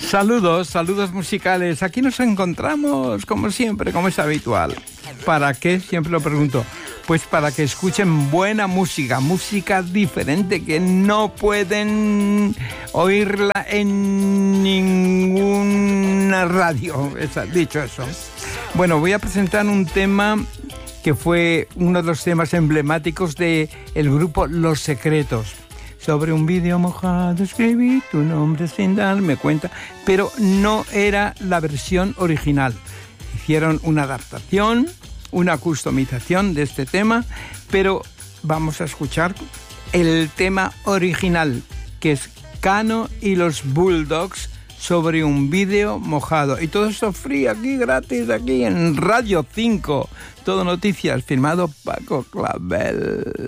Saludos musicales. Aquí nos encontramos, como siempre, como es habitual. ¿Para qué? Siempre lo pregunto. Pues para que escuchen buena música, música diferente que no pueden oírla en ninguna radio. Dicho eso. Bueno, voy a presentar un tema que fue uno de los temas emblemáticos del grupo Los Secretos. Sobre un vídeo mojado escribí tu nombre sin darme cuenta, pero no era la versión original. Hicieron una adaptación, una customización de este tema, pero vamos a escuchar el tema original, que es Cano y los Bulldogs, sobre un vídeo mojado. Y todo esto free aquí, gratis, aquí en Radio 5. Todo noticias, firmado Paco Clavel.